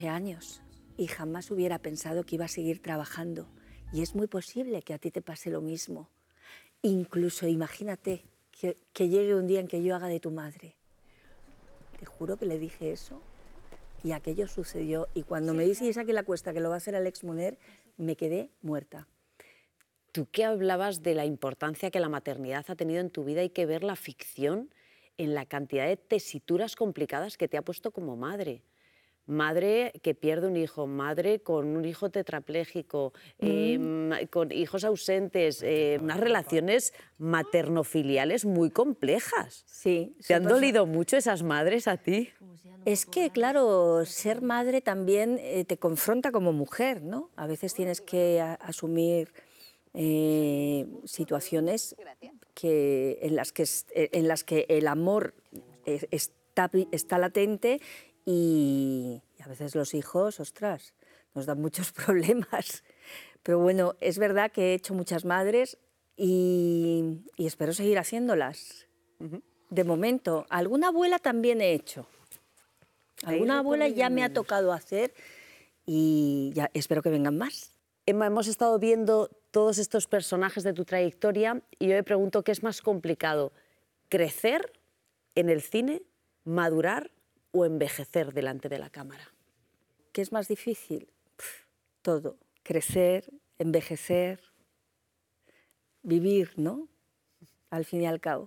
años y jamás hubiera pensado que iba a seguir trabajando. Y es muy posible que a ti te pase lo mismo. Incluso imagínate que llegue un día en que yo haga de tu madre. Te juro que le dije eso y aquello sucedió. Y cuando me dice Isaac la Cuesta que lo va a hacer Alex Moner, me quedé muerta. Tú que hablabas de la importancia que la maternidad ha tenido en tu vida, hay que ver la ficción en la cantidad de tesituras complicadas que te ha puesto como madre. Madre que pierde un hijo, madre con un hijo tetrapléjico, con hijos ausentes, unas relaciones maternofiliales muy complejas. Sí. ¿Te han dolido mucho esas madres a ti? Es que, claro, ser madre también te confronta como mujer, ¿no? A veces tienes que asumir situaciones en las que el amor está latente y a veces los hijos, ostras, nos dan muchos problemas. Pero bueno, es verdad que he hecho muchas madres y espero seguir haciéndolas. De momento, alguna abuela también he hecho. Alguna abuela ya me ha tocado hacer y ya espero que vengan más. Emma, hemos estado viendo todos estos personajes de tu trayectoria y yo me pregunto qué es más complicado, crecer en el cine, madurar o envejecer delante de la cámara. ¿Qué es más difícil? Todo. Crecer, envejecer, vivir, ¿no? Al fin y al cabo.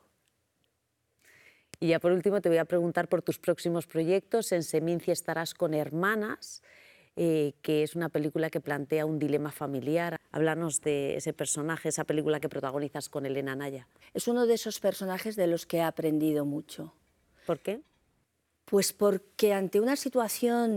Y ya por último te voy a preguntar por tus próximos proyectos. En Seminci estarás con Hermanas, que es una película que plantea un dilema familiar. Háblanos de ese personaje, esa película que protagonizas con Elena Naya. Es uno de esos personajes de los que he aprendido mucho. ¿Por qué? Pues porque ante una situación